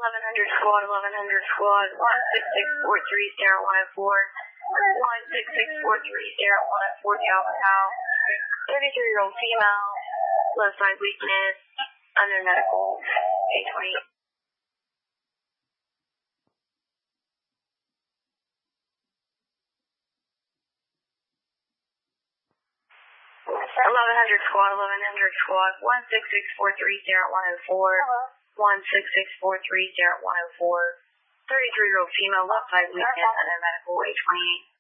1100 squad, 1100 squad, 16643, Sierra 104, 16643, Sierra 104, Alpha Tau, 33-year-old female, left side weakness, under medical, 828. 1100 squad, 1100 squad, 16643, Sierra 104, 16643, Sierra 104, 33-year-old female, left side weakness, under medical, 828.